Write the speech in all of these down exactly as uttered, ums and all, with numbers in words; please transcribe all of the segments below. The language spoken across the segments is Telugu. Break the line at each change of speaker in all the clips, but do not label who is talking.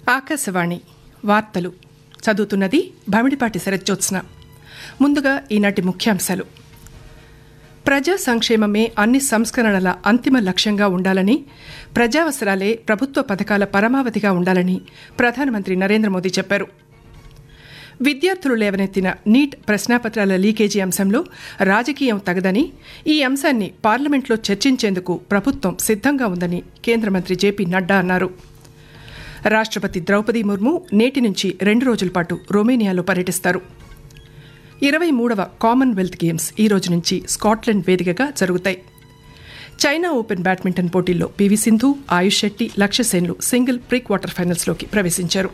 ఆకాశవాణి వార్తలు చదువుతున్నది భమిడిపాటి శరజ్జోత్స్న. ముందుగా ఈనాటి ముఖ్యాంశాలు. ప్రజా సంక్షేమమే అన్ని సంస్కరణల అంతిమ లక్ష్యంగా ఉండాలని, ప్రజావసరాలే ప్రభుత్వ పథకాల పరమావధిగా ఉండాలని ప్రధానమంత్రి నరేంద్ర మోదీ చెప్పారు. విద్యార్థులు లేవనెత్తిన నీట్ ప్రశ్నాపత్రాల లీకేజీ అంశంలో రాజకీయం తగదని, ఈ అంశాన్ని పార్లమెంట్లో చర్చించేందుకు ప్రభుత్వం సిద్ధంగా ఉందని కేంద్ర మంత్రి జేపీ నడ్డా అన్నారు. రాష్ట్రపతి ద్రౌపది ముర్ము నేటి నుంచి రెండు రోజుల పాటు రొమేనియాలో పర్యటిస్తారు. ఇరవై మూడవ కామన్వెల్త్ గేమ్స్ ఈ రోజు నుంచి స్కాట్లాండ్ వేదికగా జరుగుతాయి. చైనా ఓపెన్ బ్యాడ్మింటన్ పోటీల్లో పీవీ సింధు, ఆయుష్ శెట్టి, లక్ష్య సేన్లు సింగిల్ ప్రీ క్వార్టర్ ఫైనల్స్లోకి ప్రవేశించారు.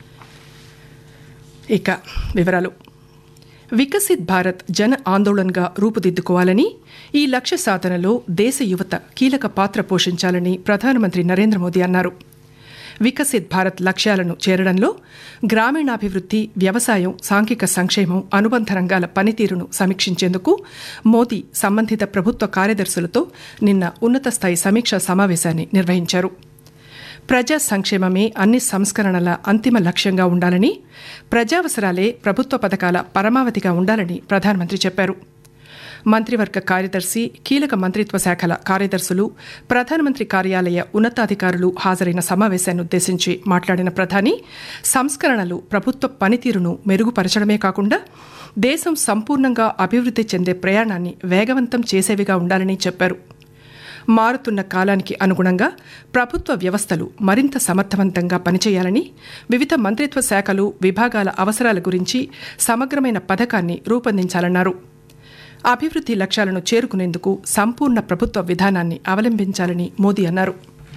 ఇక వివరాలు. వికసిత్ భారత్ జన ఆందోళన్గా రూపుదిద్దుకోవాలని, ఈ లక్ష్య సాధనలో దేశ యువత కీలక పాత్ర పోషించాలని ప్రధానమంత్రి నరేంద్ర మోదీ అన్నారు. వికసిత్ భారత్ లక్ష్యాలను చేరడంలో గ్రామీణాభివృద్ధి, వ్యవసాయం, సాంఘిక సంక్షేమం, అనుబంధ రంగాల పనితీరును సమీక్షించేందుకు మోదీ సంబంధిత ప్రభుత్వ కార్యదర్శులతో నిన్న ఉన్నత స్థాయి సమీక్షా సమావేశాన్ని నిర్వహించారు. ప్రజా సంక్షేమమే అన్ని సంస్కరణల అంతిమ లక్ష్యంగా ఉండాలని, ప్రజావసరాలే ప్రభుత్వ పథకాల పరమావధిగా ఉండాలని ప్రధానమంత్రి చెప్పారు. మంత్రివర్గ కార్యదర్శి, కీలక మంత్రిత్వ శాఖల కార్యదర్శులు, ప్రధానమంత్రి కార్యాలయ ఉన్నతాధికారులు హాజరైన సమావేశాన్ని ఉద్దేశించి మాట్లాడిన ప్రధాని, సంస్కరణలు ప్రభుత్వ పనితీరును మెరుగుపరచడమే కాకుండా దేశం సంపూర్ణంగా అభివృద్ధి చెందే ప్రయాణాన్ని వేగవంతం చేసేవిగా ఉండాలని చెప్పారు. మారుతున్న కాలానికి అనుగుణంగా ప్రభుత్వ వ్యవస్థలు మరింత సమర్థవంతంగా పనిచేయాలని, వివిధ మంత్రిత్వ శాఖలు, విభాగాల అవసరాల గురించి సమగ్రమైన పథకాన్ని రూపొందించాలన్నారు. అభివృద్ధి లక్ష్యాలను చేరుకునేందుకు సంపూర్ణ ప్రభుత్వ విధానాన్ని అవలంబించాలని మోదీ అన్నారు.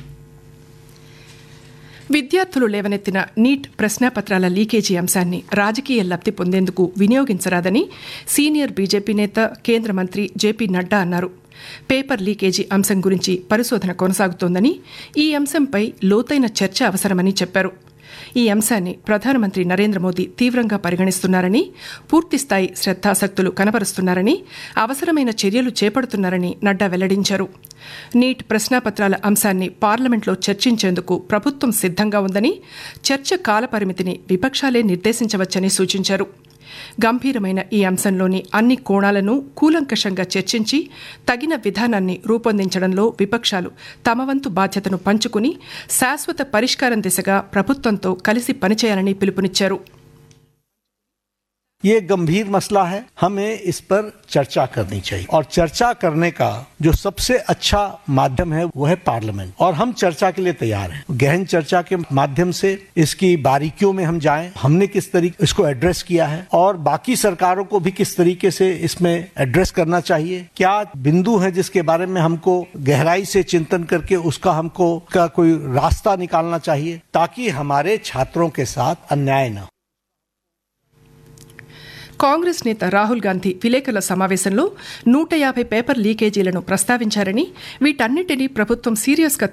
విద్యార్థులు లేవనెత్తిన నీట్ ప్రశ్నాపత్రాల లీకేజీ అంశాన్ని రాజకీయ లబ్ధి పొందేందుకు వినియోగించరాదని సీనియర్ బీజేపీ నేత, కేంద్ర మంత్రి జేపీ నడ్డా అన్నారు. పేపర్ లీకేజీ అంశం గురించి పరిశోధన కొనసాగుతోందని, ఈ అంశంపై లోతైన చర్చ అవసరమని చెప్పారు. ఈ అంశాన్ని ప్రధానమంత్రి నరేంద్ర మోదీ తీవ్రంగా పరిగణిస్తున్నారని, పూర్తిస్థాయి శ్రద్ధాసక్తులు కనబరుస్తున్నారని, అవసరమైన చర్యలు చేపడుతున్నారని నడ్డా వెల్లడించారు. నీట్ ప్రశ్నాపత్రాల అంశాన్ని పార్లమెంట్లో చర్చించేందుకు ప్రభుత్వం సిద్ధంగా ఉందని, చర్చ కాలపరిమితిని విపక్షాలే నిర్దేశించవచ్చని సూచించారు. గంభీరమైన ఈ అంశంలోని అన్ని కోణాలను కూలంకషంగా చర్చించి తగిన విధానాన్ని రూపొందించడంలో విపక్షాలు తమ వంతు బాధ్యతను పంచుకుని శాశ్వత పరిష్కారం దిశగా ప్రభుత్వంతో కలిసి పనిచేయాలని పిలుపునిచ్చారు.
ये गंभीर मसला है, हमें इस पर चर्चा करनी चाहिए और चर्चा करने का जो सबसे अच्छा माध्यम है वो है पार्लियामेंट, और हम चर्चा के लिए तैयार हैं. गहन चर्चा के माध्यम से इसकी बारीकियों में हम जाएं, हमने किस तरीके इसको एड्रेस किया है और बाकी सरकारों को भी किस तरीके से इसमें एड्रेस करना चाहिए, क्या बिंदु है जिसके बारे में हमको गहराई से चिंतन करके उसका हमको का कोई रास्ता निकालना चाहिए ताकि हमारे छात्रों के साथ अन्याय न हो.
కాంగ్రెస్ నేత రాహుల్ గాంధీ విలేకరుల సమావేశంలో నూట యాభై పేపర్ లీకేజీలను ప్రస్తావించారని, వీటన్నింటినీ ప్రభుత్వం సీరియస్గా